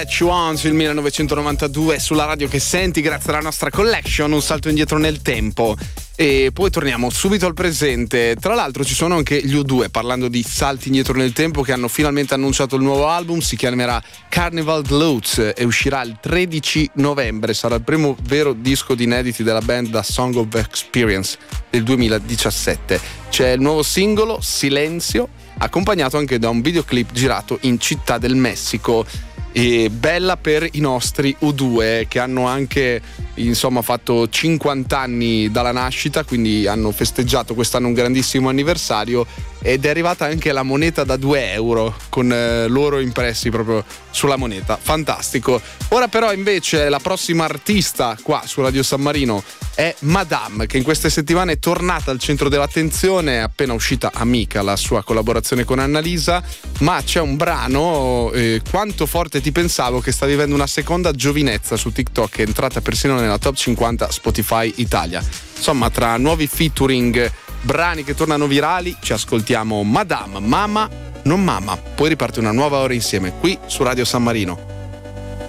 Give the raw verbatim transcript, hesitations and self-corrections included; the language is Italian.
Once, il millenovecentonovantadue sulla radio che senti grazie alla nostra collection, un salto indietro nel tempo e poi torniamo subito al presente. Tra l'altro ci sono anche gli U due, parlando di salti indietro nel tempo, che hanno finalmente annunciato il nuovo album, si chiamerà Carnival Lutz e uscirà il tredici novembre, sarà il primo vero disco di inediti della band da Song of Experience del duemiladiciassette. C'è il nuovo singolo Silenzio, accompagnato anche da un videoclip girato in Città del Messico. E bella per i nostri U due, che hanno anche insomma fatto cinquanta anni dalla nascita, quindi hanno festeggiato quest'anno un grandissimo anniversario ed è arrivata anche la moneta da due euro con eh, loro impressi proprio sulla moneta. Fantastico. Ora però invece la prossima artista qua su Radio San Marino è Madame, che in queste settimane è tornata al centro dell'attenzione. È appena uscita Amica, la sua collaborazione con Annalisa, ma c'è un brano, eh, Quanto forte ti pensavo, che sta vivendo una seconda giovinezza su TikTok, è entrata persino nella top cinquanta Spotify Italia. Insomma, tra nuovi featuring, brani che tornano virali, ci ascoltiamo Madame, Mama non Mama. Poi riparte una nuova ora insieme qui su Radio San Marino.